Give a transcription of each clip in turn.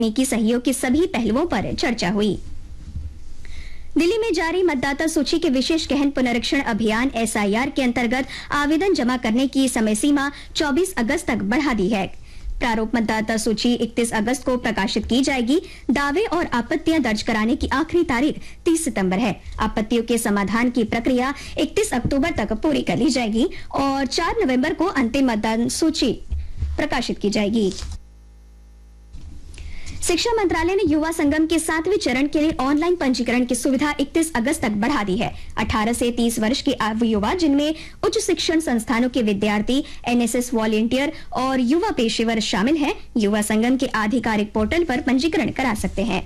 की सहयोग के सभी पहलुओं पर चर्चा हुई। दिल्ली में जारी मतदाता सूची के विशेष गहन पुनरीक्षण अभियान SIR के अंतर्गत आवेदन जमा करने की समय सीमा 24 अगस्त तक बढ़ा दी है। प्रारूप मतदाता सूची 31 अगस्त को प्रकाशित की जाएगी। दावे और आपत्तियां दर्ज कराने की आखिरी तारीख 30 सितंबर है। आपत्तियों के समाधान की प्रक्रिया 31 अक्टूबर तक पूरी कर ली जाएगी और 4 नवंबर को अंतिम मतदान सूची प्रकाशित की जाएगी। शिक्षा मंत्रालय ने युवा संगम के 7वें चरण के लिए ऑनलाइन पंजीकरण की सुविधा 31 अगस्त तक बढ़ा दी है। 18 से 30 वर्ष के युवा जिनमें उच्च शिक्षण संस्थानों के विद्यार्थी, NSS वॉलंटियर और युवा पेशेवर शामिल हैं, युवा संगम के आधिकारिक पोर्टल पर पंजीकरण करा सकते हैं।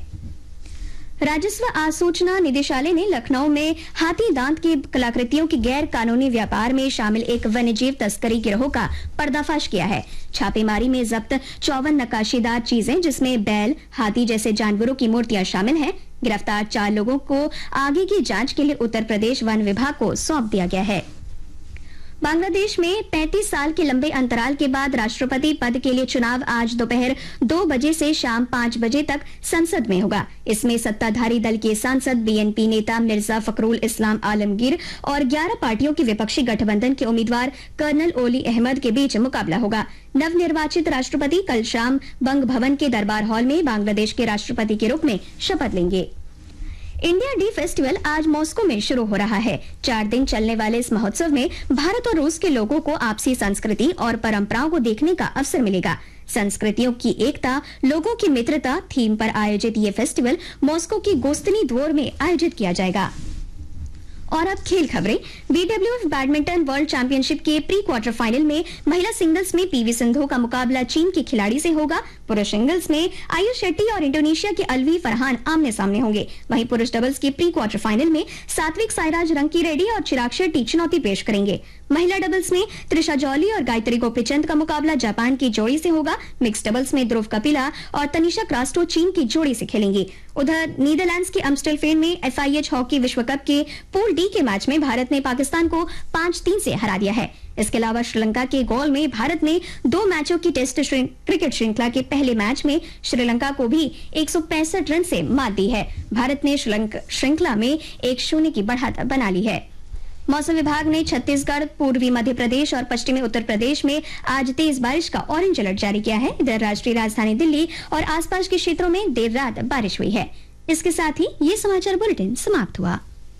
राजस्व आसूचना निदेशालय ने लखनऊ में हाथी दांत की कलाकृतियों की गैर कानूनी व्यापार में शामिल एक वन्यजीव तस्करी गिरोह का पर्दाफाश किया है। छापेमारी में जब्त 54 नक्काशीदार चीजें जिसमें बैल, हाथी जैसे जानवरों की मूर्तियां शामिल हैं। गिरफ्तार 4 लोगों को आगे की जांच के लिए उत्तर प्रदेश वन विभाग को सौंप दिया गया है। बांग्लादेश में 35 साल के लंबे अंतराल के बाद राष्ट्रपति पद के लिए चुनाव आज दोपहर 2 बजे से शाम 5 बजे तक संसद में होगा। इसमें सत्ताधारी दल के सांसद, BNP नेता मिर्जा फखरुल इस्लाम आलमगीर और 11 पार्टियों के विपक्षी गठबंधन के उम्मीदवार कर्नल ओली अहमद के बीच मुकाबला होगा। नवनिर्वाचित राष्ट्रपति कल शाम बंग भवन के दरबार हॉल में बांग्लादेश के राष्ट्रपति के रूप में शपथ लेंगे। इंडिया डे फेस्टिवल आज मॉस्को में शुरू हो रहा है। 4 दिन चलने वाले इस महोत्सव में भारत और रूस के लोगों को आपसी संस्कृति और परंपराओं को देखने का अवसर मिलेगा। संस्कृतियों की एकता, लोगों की मित्रता थीम पर आयोजित ये फेस्टिवल मॉस्को की गोस्तनी द्वोर में आयोजित किया जाएगा। और अब खेल खबरें। BWF बैडमिंटन वर्ल्ड चैंपियनशिप के प्री क्वार्टर फाइनल में महिला सिंगल्स में PV सिंधु का मुकाबला चीन की खिलाड़ी से होगा। पुरुष सिंगल्स में आयुष शेट्टी और इंडोनेशिया के अलवी फरहान आमने सामने होंगे। वहीं पुरुष डबल्स के प्री क्वार्टर फाइनल में सात्विक साईराज रंकीरेड्डी और चिराग शेट्टी चुनौती पेश करेंगे। महिला डबल्स में त्रिशा जॉली और गायत्री गोपीचंद का मुकाबला जापान की जोड़ी से होगा। मिक्स डबल्स में ध्रुव कपिला और तनिषा क्रास्टो चीन की जोड़ी से खेलेंगे। उधर नीदरलैंड्स के अम्स्टेलफेन में FIH हॉकी विश्व कप के पूल D के मैच में भारत ने पाकिस्तान को 5-3 से हरा दिया है। इसके अलावा श्रीलंका के गोल में भारत ने 2 मैचों की टेस्ट क्रिकेट श्रृंखला के पहले मैच में श्रीलंका को भी 165 रन से मात दी है। भारत ने श्रृंखला में 1-0 की बढ़त बना ली है। मौसम विभाग ने छत्तीसगढ़, पूर्वी मध्य प्रदेश और पश्चिमी उत्तर प्रदेश में आज तेज बारिश का ऑरेंज अलर्ट जारी किया है। इधर राष्ट्रीय राजधानी दिल्ली और आसपास के क्षेत्रों में देर रात बारिश हुई है। इसके साथ ही ये समाचार बुलेटिन समाप्त हुआ।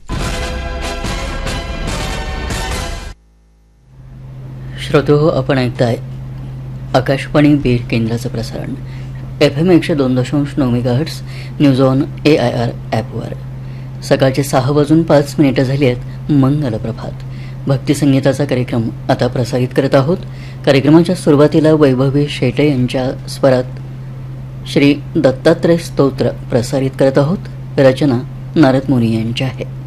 श्रोतो, आपण ऐकताय आकाशवाणी बीड केंद्राचं प्रसारण FM 102.9 MHz news on AIR ॲपवर। सकाळचे 6:05 झाली आहेत। मंगल प्रभात भक्तिसंगीताचा कार्यक्रम आता प्रसारित करत आहोत। कार्यक्रमाच्या सुरुवातीला वैभवी शेटे यांच्या स्वरात श्री दत्तात्रय स्तोत्र प्रसारित करत आहोत। रचना नारद मुनी यांची आहे।